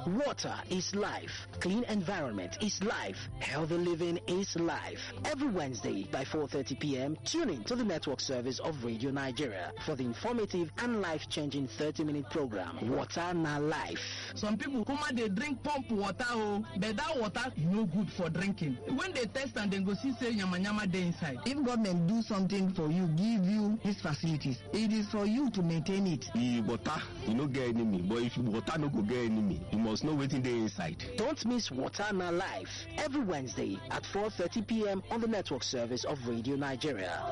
Water is life. Clean environment is life. Healthy living is life. Every Wednesday by 4:30 p.m., tune in to the network service of Radio Nigeria for the informative and life-changing 30-minute program, Water Na Life. Some people they drink pump water, but that water is no good for drinking. When they test and then go see say yama dey inside. If government do something for you, give you these facilities, it is for you to maintain it. The water, you no get enemy, but if water no go get enemy, you must know waiting there inside. Don't miss Water Na Life every Wednesday at 4:30 p.m. on the network service of Radio Nigeria.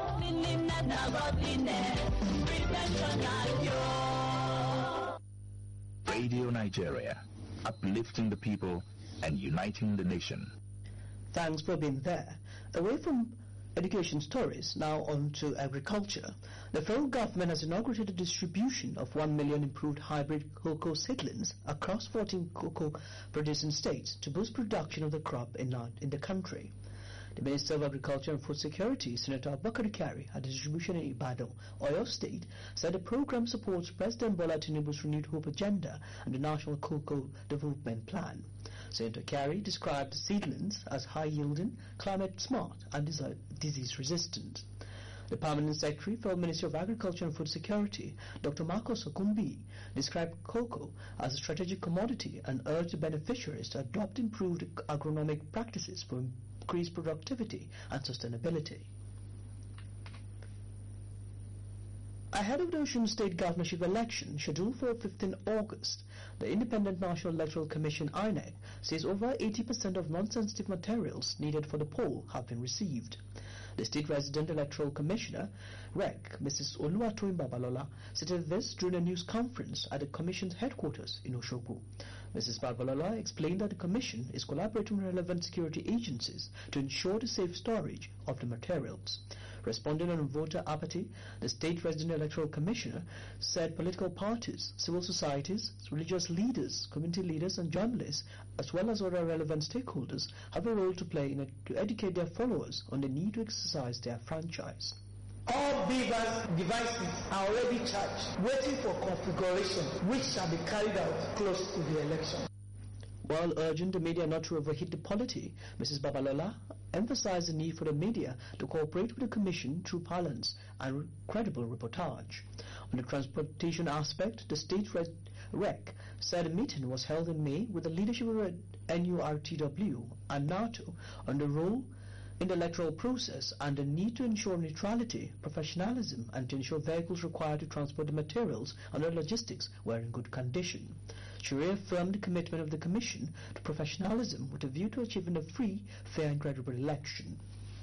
Radio Nigeria, uplifting the people and uniting the nation. Thanks for being there. Away from education stories, now on to agriculture. The federal government has inaugurated the distribution of 1 million improved hybrid cocoa seedlings across 14 cocoa producing states to boost production of the crop in the country. The Minister of Agriculture and Food Security, Senator Bakari Kari, at the distribution in Ibadan, Oyo State, said the program supports President Bola Tinubu's renewed hope agenda and the National Cocoa Development Plan. Senator Kari described the seedlings as high-yielding, climate-smart and disease-resistant. The Permanent Secretary for the Ministry of Agriculture and Food Security, Dr. Marcos Okumbi, described cocoa as a strategic commodity and urged the beneficiaries to adopt improved agronomic practices for increased productivity and sustainability. Ahead of the Osun State governorship election scheduled for 15 August, the Independent National Electoral Commission (INEC) says over 80% of non-sensitive materials needed for the poll have been received. The State Resident Electoral Commissioner, REC, Mrs. Oluwatoyin Babalola, stated this during a news conference at the Commission's headquarters in Osogbo. Mrs. Babalola explained that the Commission is collaborating with relevant security agencies to ensure the safe storage of the materials. Responding on voter apathy, the State Resident Electoral Commissioner said political parties, civil societies, religious leaders, community leaders and journalists, as well as other relevant stakeholders, have a role to play to educate their followers on the need to exercise their franchise. All devices are already charged, waiting for configuration, which shall be carried out close to the election. While urging the media not to overheat the polity, Mrs. Babalola emphasized the need for the media to cooperate with the Commission through balance and credible reportage. On the transportation aspect, the State REC said a meeting was held in May with the leadership of NURTW and NATO on the role in the electoral process and the need to ensure neutrality, professionalism, and to ensure vehicles required to transport the materials and the logistics were in good condition. She reaffirmed the commitment of the Commission to professionalism with a view to achieving a free, fair and credible election.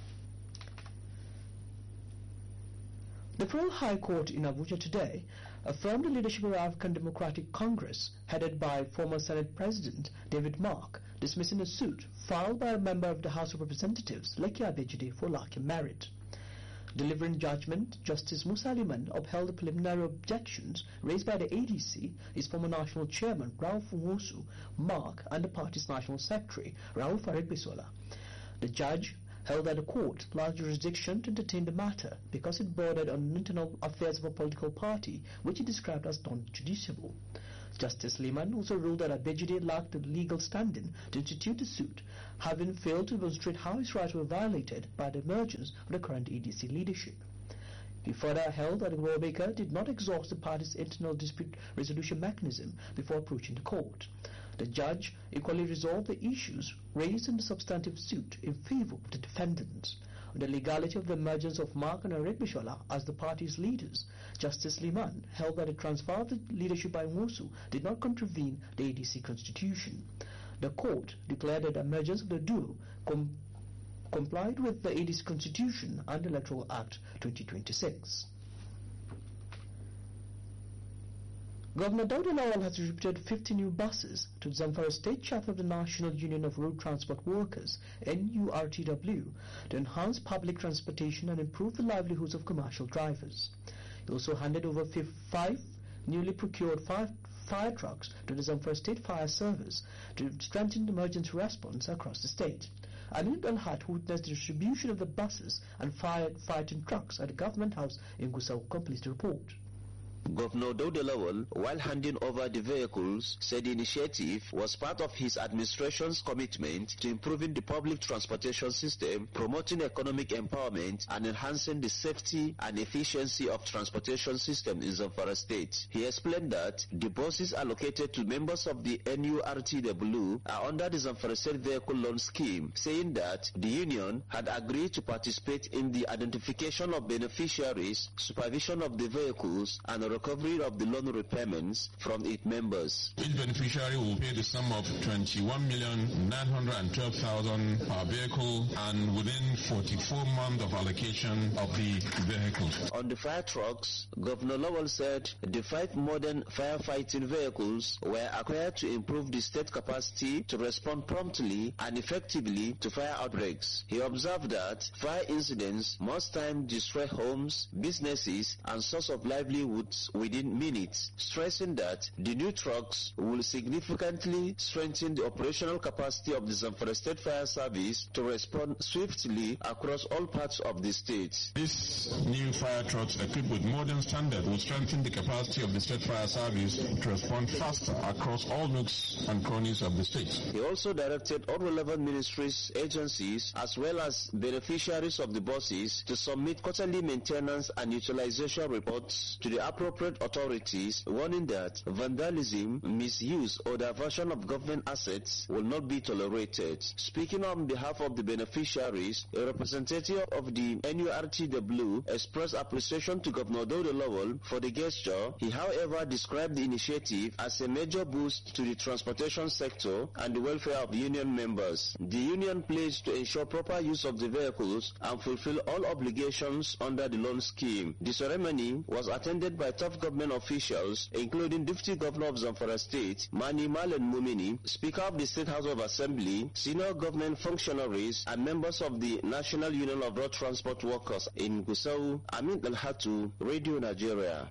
The Federal High Court in Abuja today affirmed the leadership of the African Democratic Congress, headed by former Senate President David Mark, dismissing a suit filed by a member of the House of Representatives, Lekki Abejide, for lack of merit. Delivering judgment, Justice Musa Liman upheld the preliminary objections raised by the ADC, his former national chairman, Rauf Nwosu, Mark, and the party's national secretary, Rauf Aregbesola. The judge held that the court lacked jurisdiction to entertain the matter because it bordered on internal affairs of a political party, which he described as non-judiciable. Justice Liman also ruled that Abejide lacked the legal standing to institute the suit, having failed to demonstrate how his rights were violated by the emergence of the current EDC leadership. He further held that the lawmaker did not exhaust the party's internal dispute resolution mechanism before approaching the court. The judge equally resolved the issues raised in the substantive suit in favor of the defendants. On the legality of the emergence of Mark and Aregbesola as the party's leaders, Justice Liman held that the transfer of the leadership by Nwosu did not contravene the ADC constitution. The court declared that the emergence of the duo complied with the ADC constitution and the Electoral Act 2026. Governor Dauda Lawal has distributed 50 new buses to the Zamfara State chapter of the National Union of Road Transport Workers, NURTW, to enhance public transportation and improve the livelihoods of commercial drivers. He also handed over 5 newly procured fire trucks to the Zamfara State Fire Service to strengthen emergency response across the state. Anil Dalhat, who witnessed the distribution of the buses and fighting trucks at the Government House in Gusau, completes the report. Governor Dauda Lawal, while handing over the vehicles, said the initiative was part of his administration's commitment to improving the public transportation system, promoting economic empowerment, and enhancing the safety and efficiency of transportation system in Zamfara State. He explained that the buses allocated to members of the NURTW are under the Zamfara State Vehicle Loan Scheme, saying that the union had agreed to participate in the identification of beneficiaries, supervision of the vehicles, and recovery of the loan repayments from its members. Each beneficiary will pay the sum of 21,912,000 per vehicle and within 44 months of allocation of the vehicle. On the fire trucks, Governor Lawal said the 5 modern firefighting vehicles were acquired to improve the state capacity to respond promptly and effectively to fire outbreaks. He observed that fire incidents most times destroy homes, businesses, and source of livelihoods within minutes, stressing that the new trucks will significantly strengthen the operational capacity of the Zamfara State Fire Service to respond swiftly across all parts of the state. These new fire trucks equipped with modern standards will strengthen the capacity of the State Fire Service to respond faster across all nooks and corners of the state. He also directed all relevant ministries, agencies, as well as beneficiaries of the buses to submit quarterly maintenance and utilization reports to the appropriate authorities, warning that vandalism, misuse, or diversion of government assets will not be tolerated. Speaking on behalf of the beneficiaries, a representative of the NURTW expressed appreciation to Governor Dauda Lawal for the gesture. He, however, described the initiative as a major boost to the transportation sector and the welfare of union members. The union pledged to ensure proper use of the vehicles and fulfill all obligations under the loan scheme. The ceremony was attended by top government officials, including Deputy Governor of Zamfara State, Mani Malen Mumini, Speaker of the State House of Assembly, senior government functionaries, and members of the National Union of Road Transport Workers in Gusau. Amin Al-Hatu, Radio Nigeria.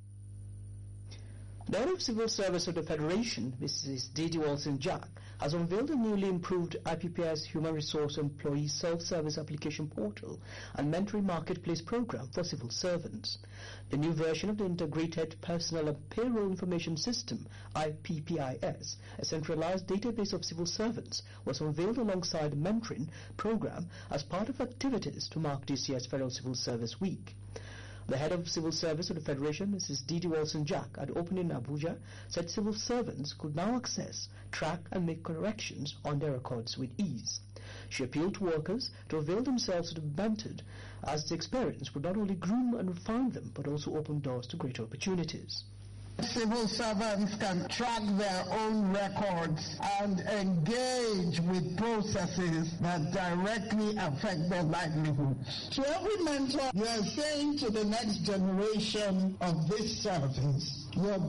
The Head of Civil Service of the Federation, Mrs. Didi Walson-Jack, has unveiled a newly improved IPPS Human Resource Employee Self-Service Application Portal and Mentoring Marketplace Program for civil servants. The new version of the Integrated Personnel and Payroll Information System, IPPIS, a centralized database of civil servants, was unveiled alongside the Mentoring Program as part of activities to mark this year's Federal Civil Service Week. The Head of Civil Service of the Federation, Mrs. Didi Walson-Jack, at opening in Abuja, said civil servants could now access, track and make corrections on their records with ease. She appealed to workers to avail themselves of the method, as the experience would not only groom and refine them, but also open doors to greater opportunities. Civil servants can track their own records and engage with processes that directly affect their livelihood. To every mentor, you are saying to the next generation of this service, your